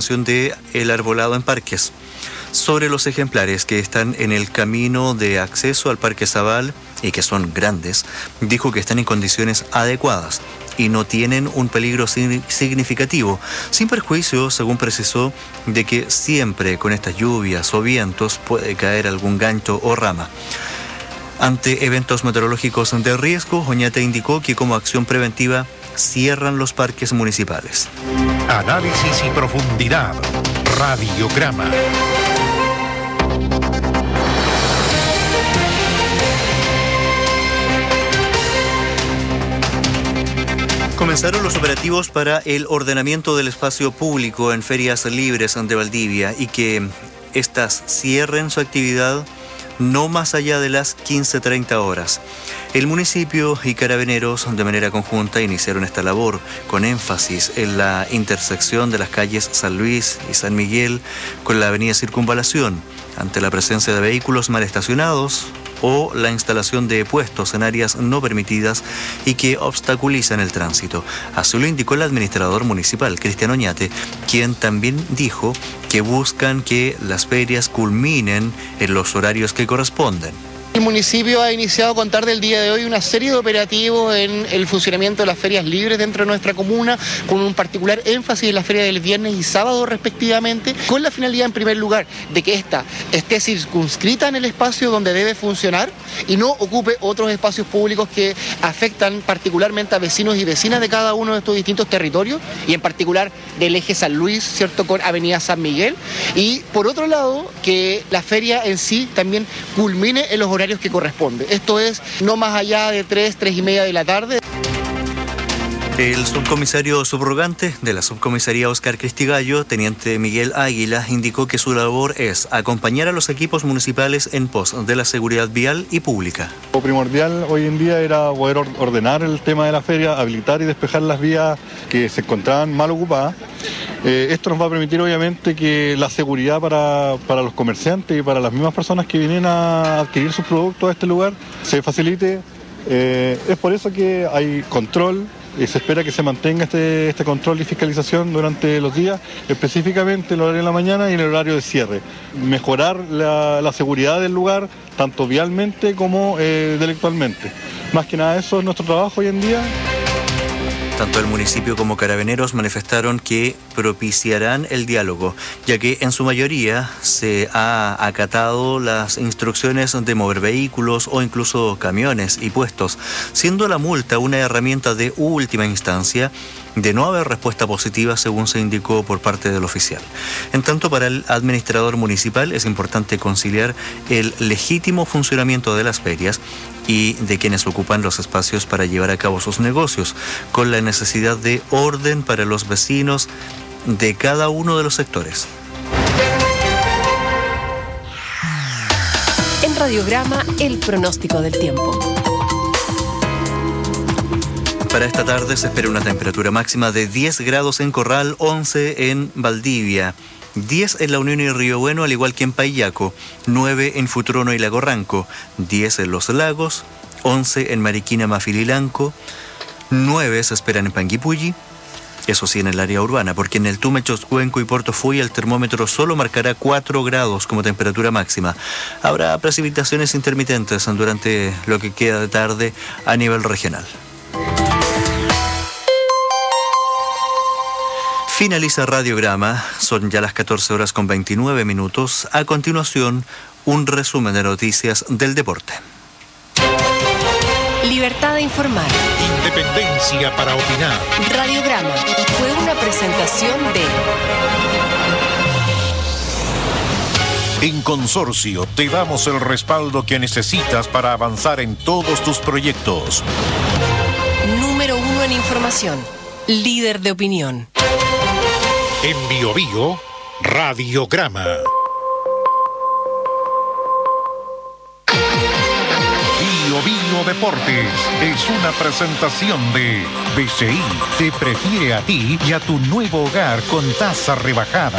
de el arbolado en parques. Sobre los ejemplares que están en el camino de acceso al Parque Zabal y que son grandes, dijo que están en condiciones adecuadas y no tienen un peligro significativo, sin perjuicio, según precisó, de que siempre con estas lluvias o vientos puede caer algún gancho o rama. Ante eventos meteorológicos de riesgo, Oñate indicó que como acción preventiva cierran los parques municipales. Análisis y profundidad. Radiograma. Comenzaron los operativos para el ordenamiento del espacio público en ferias libres de Valdivia y que éstas cierren su actividad no más allá de las 15:30 horas. El municipio y Carabineros de manera conjunta iniciaron esta labor con énfasis en la intersección de las calles San Luis y San Miguel con la avenida Circunvalación, ante la presencia de vehículos mal estacionados o la instalación de puestos en áreas no permitidas y que obstaculizan el tránsito. Así lo indicó el administrador municipal, Cristian Oñate, quien también dijo que buscan que las ferias culminen en los horarios que corresponden. El municipio ha iniciado a contar del día de hoy una serie de operativos en el funcionamiento de las ferias libres dentro de nuestra comuna, con un particular énfasis en la feria del viernes y sábado respectivamente, con la finalidad en primer lugar de que ésta esté circunscrita en el espacio donde debe funcionar y no ocupe otros espacios públicos que afectan particularmente a vecinos y vecinas de cada uno de estos distintos territorios y en particular del eje San Luis, ¿cierto?, con avenida San Miguel, y por otro lado que la feria en sí también culmine en los horarios que corresponde. Esto es no más allá de 3:30 de la tarde. El subcomisario subrogante de la subcomisaría Óscar Cristigallo, teniente Miguel Águila, indicó que su labor es acompañar a los equipos municipales en pos de la seguridad vial y pública. Lo primordial hoy en día era poder ordenar el tema de la feria, habilitar y despejar las vías que se encontraban mal ocupadas. Esto nos va a permitir obviamente que la seguridad para los comerciantes y para las mismas personas que vienen a adquirir sus productos a este lugar se facilite. Es por eso que hay control. Y se espera que se mantenga este control y fiscalización durante los días, específicamente el horario de la mañana y el horario de cierre. Mejorar la seguridad del lugar, tanto vialmente como delictualmente. Más que nada eso es nuestro trabajo hoy en día. Tanto el municipio como Carabineros manifestaron que propiciarán el diálogo, ya que en su mayoría se ha acatado las instrucciones de mover vehículos o incluso camiones y puestos, siendo la multa una herramienta de última instancia de no haber respuesta positiva, según se indicó por parte del oficial. En tanto, para el administrador municipal es importante conciliar el legítimo funcionamiento de las ferias y de quienes ocupan los espacios para llevar a cabo sus negocios, con la necesidad de orden para los vecinos de cada uno de los sectores. En Radiograma, el pronóstico del tiempo. Para esta tarde se espera una temperatura máxima de 10 grados en Corral, 11 en Valdivia, 10 en La Unión y Río Bueno, al igual que en Paillaco, 9 en Futrono y Lago Ranco, 10 en Los Lagos, 11 en Mariquina, Mafililanco, 9 se esperan en Panguipulli, eso sí en el área urbana, porque en el Tume, Choscuenco y Puerto Fuy el termómetro solo marcará 4 grados como temperatura máxima. Habrá precipitaciones intermitentes durante lo que queda de tarde a nivel regional. Finaliza Radiograma, son ya las 14 horas con 29 minutos. A continuación, un resumen de noticias del deporte. Libertad de informar. Independencia para opinar. Radiograma fue una presentación de... En Consorcio te damos el respaldo que necesitas para avanzar en todos tus proyectos. Número 1 en información. Líder de opinión. En Biobío, Radiograma. Biobío Deportes es una presentación de BCI. Te prefiere a ti y a tu nuevo hogar con tasa rebajada.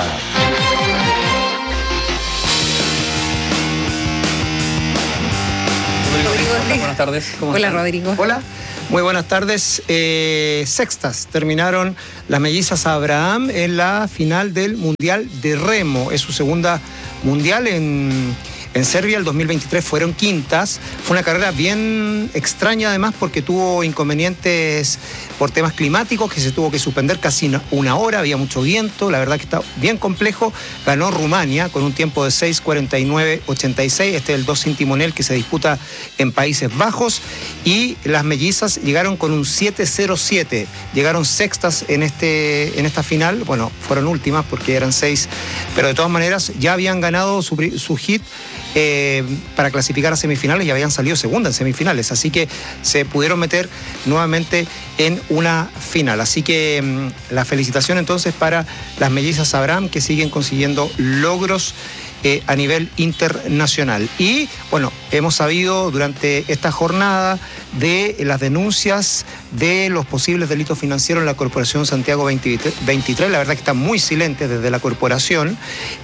Rodrigo, buenas tardes. Hola, Rodrigo. Hola. Muy buenas tardes. Sextas terminaron las mellizas Abraham en la final del Mundial de Remo. Es su segunda mundial en Serbia. El 2023 fueron quintas. Fue una carrera bien extraña además porque tuvo inconvenientes por temas climáticos, que se tuvo que suspender casi una hora, había mucho viento, la verdad que está bien complejo. Ganó Rumania con un tiempo de 6:49.86, este es el 2 sin timonel que se disputa en Países Bajos, y las mellizas llegaron con un 7:07, llegaron sextas en esta final, bueno, fueron últimas porque eran 6, pero de todas maneras ya habían ganado su hit para clasificar a semifinales y habían salido segunda en semifinales, así que se pudieron meter nuevamente en una final. Así que la felicitación entonces para las mellizas Abraham, que siguen consiguiendo logros a nivel internacional. Y bueno, hemos sabido durante esta jornada de las denuncias de los posibles delitos financieros en la Corporación Santiago 23. La verdad que está muy silente desde la corporación,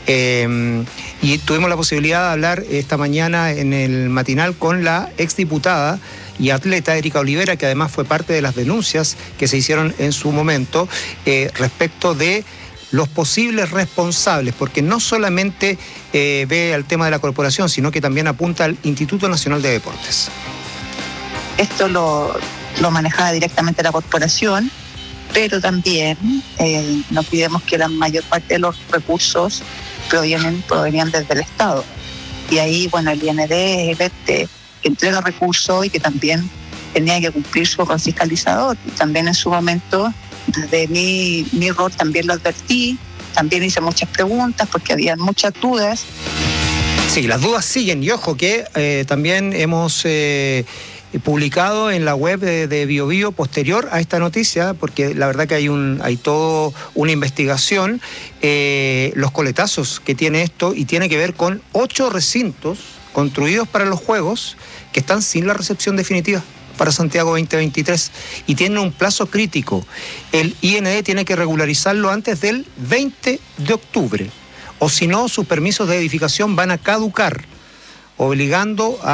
y tuvimos la posibilidad de hablar esta mañana en el matinal con la exdiputada y atleta Erika Olivera, que además fue parte de las denuncias que se hicieron en su momento respecto de los posibles responsables, porque no solamente ve al tema de la corporación, sino que también apunta al Instituto Nacional de Deportes. Esto lo manejaba directamente la corporación, pero también no olvidemos que la mayor parte de los recursos provenían desde el Estado. Y ahí, bueno, el IND es el ente que entrega recursos y que también tenía que cumplir su rol fiscalizador. Y también en su momento, desde mi rol también lo advertí, también hice muchas preguntas porque había muchas dudas. Sí, las dudas siguen, y ojo que también hemos publicado en la web de BioBio posterior a esta noticia, porque la verdad que hay toda una investigación, los coletazos que tiene esto, y tiene que ver con 8 recintos construidos para los Juegos que están sin la recepción definitiva para Santiago 2023 y tienen un plazo crítico. El IND tiene que regularizarlo antes del 20 de octubre, o si no, sus permisos de edificación van a caducar, obligando a